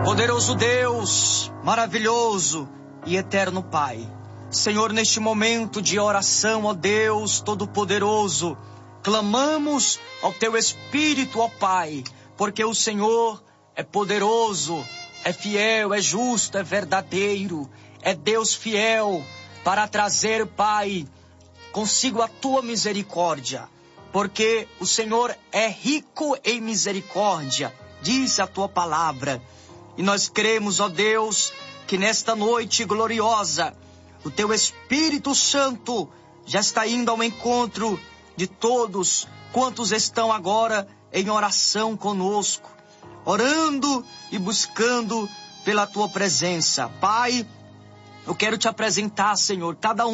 Poderoso Deus, maravilhoso e eterno Pai. Senhor, neste momento de oração, ó Deus Todo-Poderoso, clamamos ao Teu Espírito, ó Pai, porque o Senhor é poderoso, é fiel, é justo, é verdadeiro, é Deus fiel para trazer, Pai, consigo a Tua misericórdia, porque o Senhor é rico em misericórdia, diz a Tua palavra. E nós cremos, ó Deus, que nesta noite gloriosa, o Teu Espírito Santo já está indo ao encontro de todos quantos estão agora em oração conosco, orando e buscando pela Tua presença. Pai, eu quero Te apresentar, Senhor,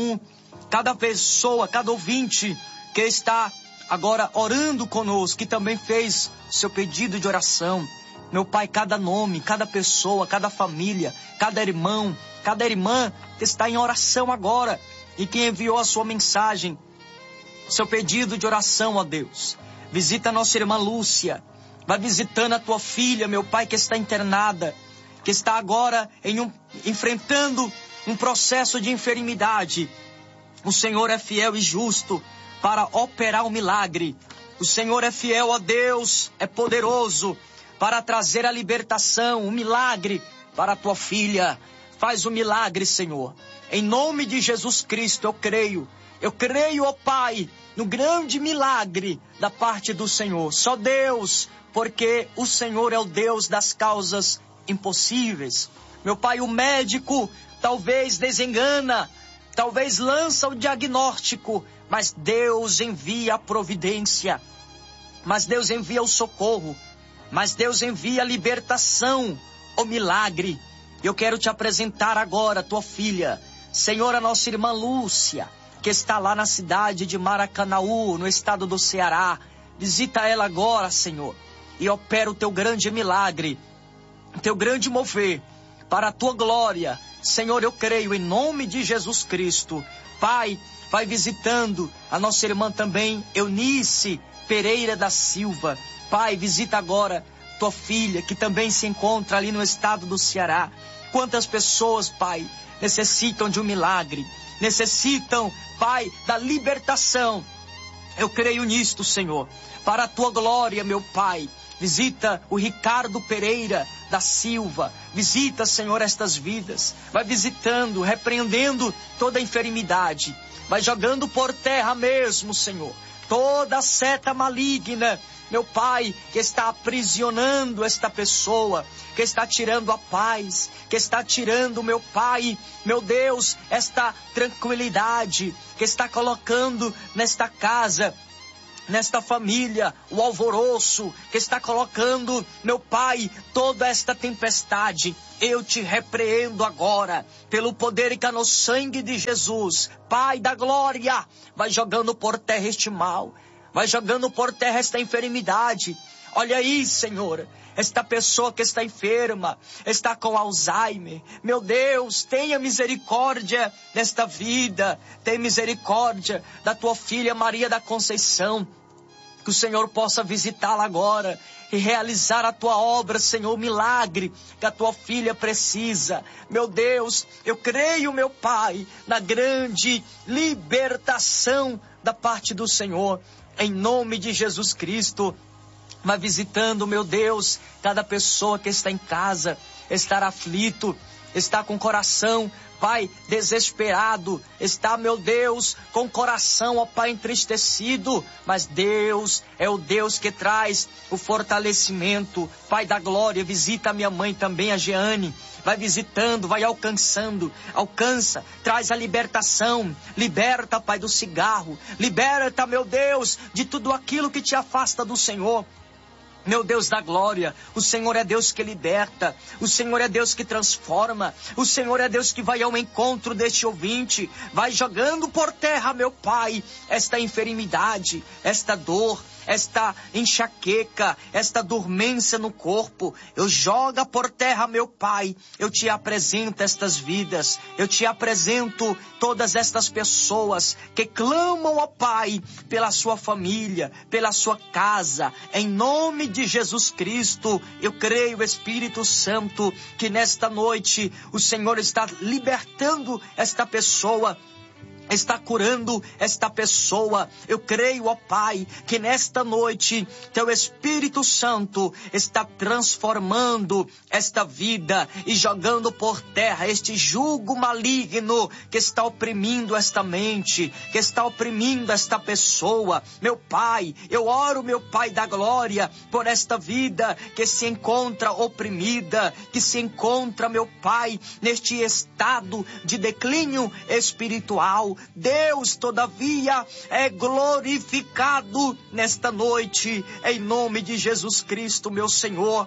cada pessoa, cada ouvinte que está agora orando conosco, que também fez seu pedido de oração. Meu Pai, cada nome, cada pessoa, cada família, cada irmão, cada irmã que está em oração agora e que enviou a sua mensagem, seu pedido de oração, ó Deus. Visita a nossa irmã Lúcia, vai visitando a tua filha, meu Pai, que está internada, que está agora enfrentando um processo de enfermidade. O Senhor é fiel e justo para operar o milagre. O Senhor é fiel, ó Deus, é poderoso para trazer a libertação, o milagre para a tua filha. Faz o milagre, Senhor. Em nome de Jesus Cristo, eu creio, ó Pai, no grande milagre da parte do Senhor. Só Deus, porque o Senhor é o Deus das causas impossíveis. Meu Pai, o médico talvez desengana, talvez lança o diagnóstico, mas Deus envia a providência, mas Deus envia o socorro, mas Deus envia a libertação, o milagre. Eu quero Te apresentar agora tua filha, Senhor, a nossa irmã Lúcia, que está lá na cidade de Maracanaú, no estado do Ceará. Visita ela agora, Senhor, e opera o Teu grande milagre, o Teu grande mover, para a Tua glória. Senhor, eu creio em nome de Jesus Cristo. Pai, vai visitando a nossa irmã também, Eunice Pereira da Silva. Pai, visita agora tua filha, que também se encontra ali no estado do Ceará. Quantas pessoas, Pai, necessitam de um milagre, necessitam, Pai, da libertação. Eu creio nisto, Senhor, para a Tua glória, meu Pai. Visita o Ricardo Pereira da Silva. Visita, Senhor, estas vidas. Vai visitando, repreendendo toda enfermidade. Vai jogando por terra mesmo, Senhor, toda seta maligna, meu Pai, que está aprisionando esta pessoa, que está tirando a paz, que está tirando, meu Pai, meu Deus, esta tranquilidade, que está colocando nesta casa, nesta família, o alvoroço, que está colocando, meu Pai, toda esta tempestade. Eu Te repreendo agora, pelo poder e no sangue de Jesus. Pai da glória, vai jogando por terra este mal, vai jogando por terra esta enfermidade. Olha aí, Senhor, esta pessoa que está enferma, está com Alzheimer. Meu Deus, tenha misericórdia desta vida, tenha misericórdia da tua filha Maria da Conceição. Que o Senhor possa visitá-la agora e realizar a tua obra, Senhor, milagre que a tua filha precisa. Meu Deus, eu creio, meu Pai, na grande libertação da parte do Senhor. Em nome de Jesus Cristo, vai visitando, meu Deus, cada pessoa que está em casa, está aflito, está com o coração, Pai, desesperado, está, meu Deus, com o coração, ó Pai, entristecido, mas Deus é o Deus que traz o fortalecimento. Pai da glória, visita a minha mãe também, a Jeane, vai visitando, vai alcançando, alcança, traz a libertação, liberta, Pai, do cigarro, liberta, meu Deus, de tudo aquilo que te afasta do Senhor. Meu Deus da glória, o Senhor é Deus que liberta, o Senhor é Deus que transforma, o Senhor é Deus que vai ao encontro deste ouvinte, vai jogando por terra, meu Pai, esta enfermidade, esta dor, esta enxaqueca, esta dormência no corpo. Eu jogo por terra, meu Pai, eu Te apresento estas vidas, eu Te apresento todas estas pessoas que clamam, ó Pai, pela sua família, pela sua casa, em nome de Jesus Cristo, eu creio, Espírito Santo, que nesta noite o Senhor está libertando esta pessoa, está curando esta pessoa. Eu creio, ó Pai, que nesta noite Teu Espírito Santo está transformando esta vida e jogando por terra este jugo maligno que está oprimindo esta mente, que está oprimindo esta pessoa. Meu Pai, eu oro, meu Pai da glória, por esta vida que se encontra oprimida, que se encontra, meu Pai, neste estado de declínio espiritual. Deus, todavia, é glorificado nesta noite, em nome de Jesus Cristo, meu Senhor.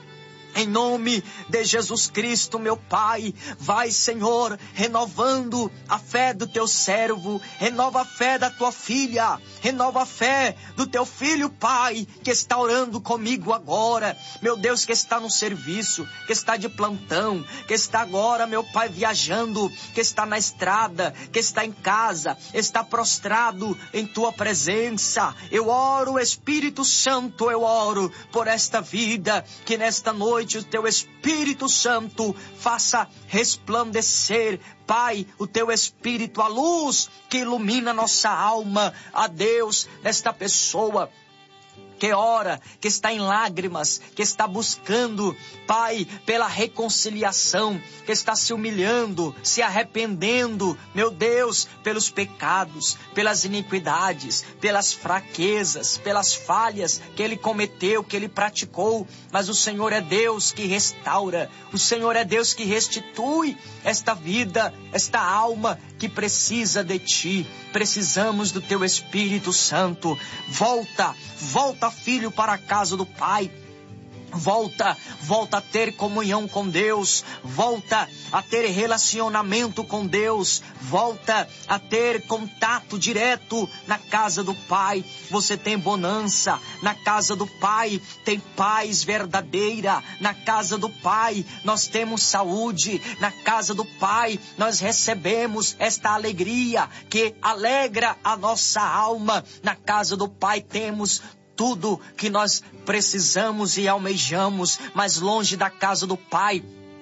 Em nome de Jesus Cristo, meu Pai, vai, Senhor, renovando a fé do Teu servo, renova a fé da Tua filha, renova a fé do Teu filho, Pai, que está orando comigo agora, meu Deus, que está no serviço, que está de plantão, que está agora, meu Pai, viajando, que está na estrada, que está em casa, está prostrado em Tua presença. Eu oro, Espírito Santo, eu oro por esta vida, que nesta noite o Teu Espírito Santo faça resplandecer, Pai, o Teu Espírito, a luz que ilumina nossa alma. A Deus, esta pessoa que ora, que está em lágrimas, que está buscando, Pai, pela reconciliação, que está se humilhando, se arrependendo, meu Deus, pelos pecados, pelas iniquidades, pelas fraquezas, pelas falhas que ele cometeu, que ele praticou. Mas o Senhor é Deus que restaura, o Senhor é Deus que restitui esta vida, esta alma que precisa de Ti. Precisamos do Teu Espírito Santo. Volta, filho, para a casa do Pai. Volta a ter comunhão com Deus, volta a ter relacionamento com Deus, volta a ter contato direto na casa do Pai. Você tem bonança, na casa do Pai tem paz verdadeira, na casa do Pai nós temos saúde, na casa do Pai nós recebemos esta alegria que alegra a nossa alma. Na casa do Pai temos tudo que nós precisamos e almejamos, mas longe da casa do Pai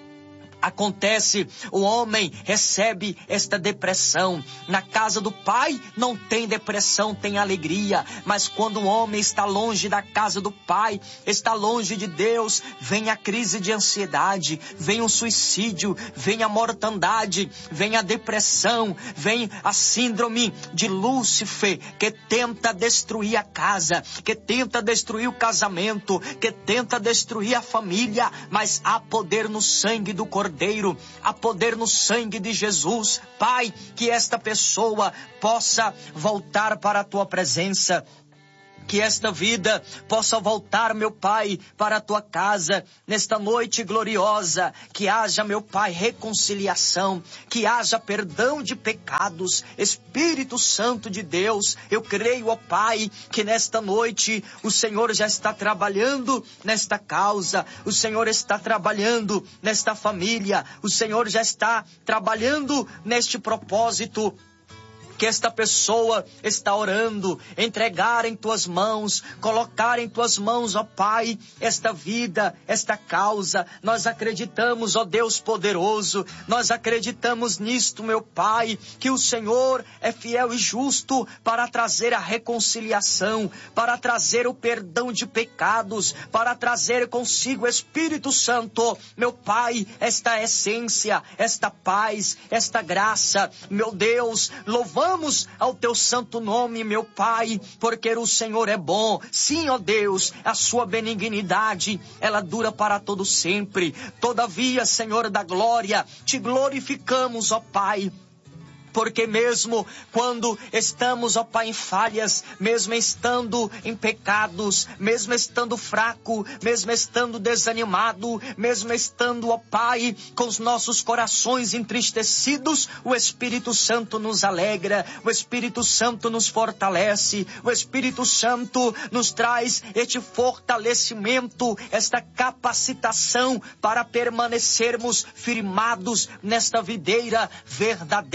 acontece, o homem recebe esta depressão. Na casa do Pai não tem depressão, tem alegria. Mas quando o homem está longe da casa do Pai, está longe de Deus, vem a crise de ansiedade, vem o suicídio, vem a mortandade, vem a depressão, vem a síndrome de Lúcifer, que tenta destruir a casa, que tenta destruir o casamento, que tenta destruir a família. Mas há poder no sangue do Cordeiro, há poder no sangue de Jesus. Pai, que esta pessoa possa voltar para a Tua presença, que esta vida possa voltar, meu Pai, para a Tua casa, nesta noite gloriosa, que haja, meu Pai, reconciliação, que haja perdão de pecados. Espírito Santo de Deus, eu creio, ó Pai, que nesta noite o Senhor já está trabalhando nesta causa, o Senhor está trabalhando nesta família, o Senhor já está trabalhando neste propósito que esta pessoa está orando. Entregar em Tuas mãos, colocar em Tuas mãos, ó Pai, esta vida, esta causa. Nós acreditamos, ó Deus poderoso, nós acreditamos nisto, meu Pai, que o Senhor é fiel e justo para trazer a reconciliação, para trazer o perdão de pecados, para trazer consigo, Espírito Santo, meu Pai, esta essência, esta paz, esta graça. Meu Deus, louvamos ao Teu santo nome, meu Pai, porque o Senhor é bom. Sim, ó Deus, a Sua benignidade, ela dura para todo sempre. Todavia, Senhor da glória, Te glorificamos, ó Pai, porque mesmo quando estamos, ó Pai, em falhas, mesmo estando em pecados, mesmo estando fraco, mesmo estando desanimado, mesmo estando, ó Pai, com os nossos corações entristecidos, o Espírito Santo nos alegra, o Espírito Santo nos fortalece, o Espírito Santo nos traz este fortalecimento, esta capacitação para permanecermos firmados nesta videira verdadeira.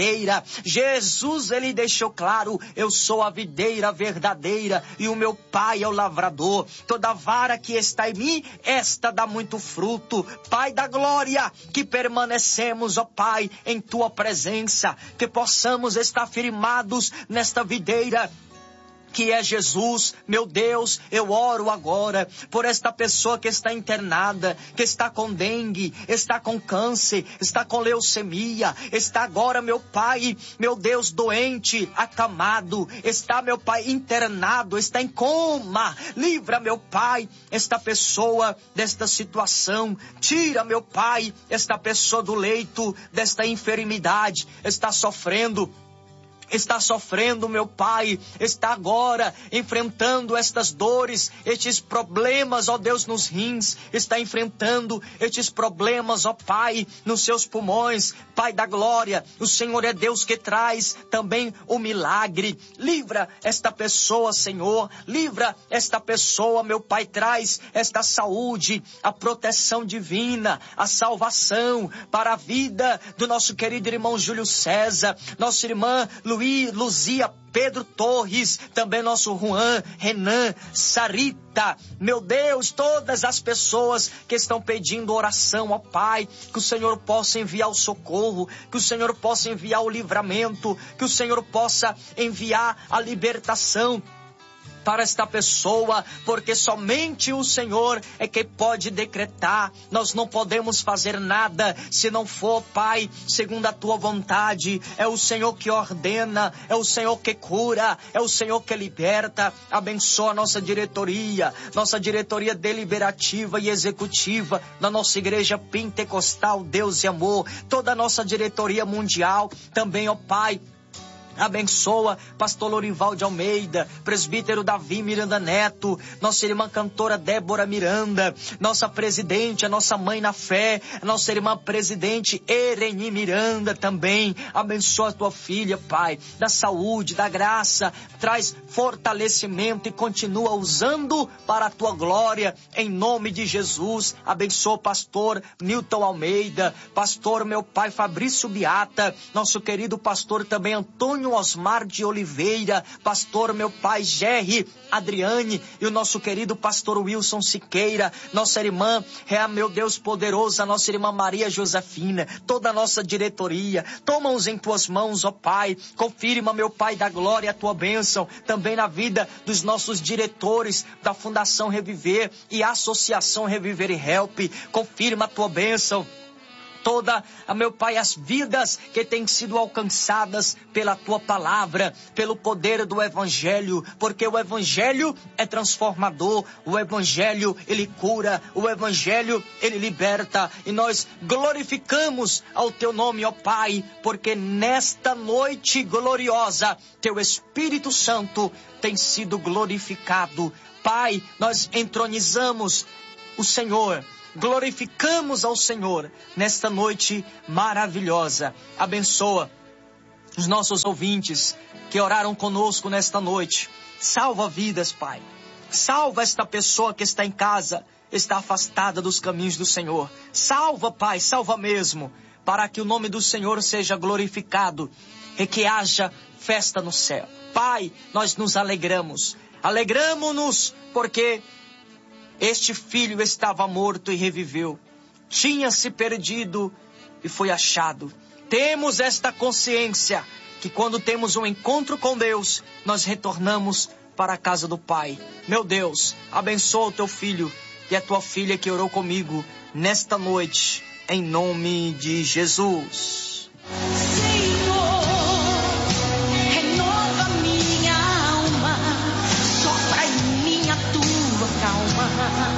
Jesus, ele deixou claro: eu sou a videira verdadeira e o meu Pai é o lavrador. Toda vara que está em mim, esta dá muito fruto. Pai da glória, que permanecemos, ó Pai, em tua presença, que possamos estar firmados nesta videira que é Jesus. Meu Deus, eu oro agora por esta pessoa que está internada, que está com dengue, está com câncer, está com leucemia, está agora, meu Pai, meu Deus, doente, acamado, está, meu Pai, internado, está em coma. Livra, meu Pai, esta pessoa desta situação. Tira, meu Pai, esta pessoa do leito desta enfermidade. Está sofrendo, meu Pai, está agora enfrentando estas dores, estes problemas, ó Deus, nos rins, está enfrentando estes problemas, ó Pai, nos seus pulmões. Pai da glória, o Senhor é Deus que traz também o milagre. Livra esta pessoa, Senhor, livra esta pessoa, meu Pai, traz esta saúde, a proteção divina, a salvação para a vida do nosso querido irmão Júlio César, nossa irmã Luzia, Pedro Torres, também nosso Juan, Renan, Sarita, meu Deus, todas as pessoas que estão pedindo oração, ó Pai, que o Senhor possa enviar o socorro, que o Senhor possa enviar o livramento, que o Senhor possa enviar a libertação para esta pessoa, porque somente o Senhor é que pode decretar. Nós não podemos fazer nada se não for, Pai, segundo a tua vontade. É o Senhor que ordena, é o Senhor que cura, é o Senhor que liberta. Abençoa a nossa diretoria deliberativa e executiva da nossa igreja pentecostal Deus e Amor, toda a nossa diretoria mundial também, ó Pai. Abençoa pastor Lorival de Almeida, presbítero Davi Miranda Neto, nossa irmã cantora Débora Miranda, nossa presidente, a nossa mãe na fé, a nossa irmã presidente Ereni Miranda também. Abençoa a tua filha, Pai, da saúde, da graça, traz fortalecimento e continua usando para a tua glória, em nome de Jesus. Abençoa o pastor Nilton Almeida, pastor, meu Pai, Fabrício Beata, nosso querido pastor também Antônio Osmar de Oliveira, pastor, meu Pai, Gerry Adriane, e o nosso querido pastor Wilson Siqueira, nossa irmã, meu Deus poderoso, a nossa irmã Maria Josefina, toda a nossa diretoria. Toma-os em tuas mãos, ó Pai, confirma, meu Pai da glória, a tua bênção também na vida dos nossos diretores da Fundação Reviver e Associação Reviver e Help. Confirma a tua bênção. Toda, meu Pai, as vidas que têm sido alcançadas pela tua palavra, pelo poder do Evangelho, porque o Evangelho é transformador, o Evangelho, ele cura, o Evangelho, ele liberta, e nós glorificamos ao teu nome, ó Pai, porque nesta noite gloriosa, teu Espírito Santo tem sido glorificado. Pai, nós entronizamos o Senhor, glorificamos ao Senhor nesta noite maravilhosa. Abençoa os nossos ouvintes que oraram conosco nesta noite. Salva vidas, Pai. Salva esta pessoa que está em casa, está afastada dos caminhos do Senhor. Salva, Pai, salva mesmo, para que o nome do Senhor seja glorificado e que haja festa no céu. Pai, nós nos alegramos. Alegramo-nos porque este filho estava morto e reviveu. Tinha se perdido e foi achado. Temos esta consciência que quando temos um encontro com Deus, nós retornamos para a casa do Pai. Meu Deus, abençoa o teu filho e a tua filha que orou comigo nesta noite, em nome de Jesus.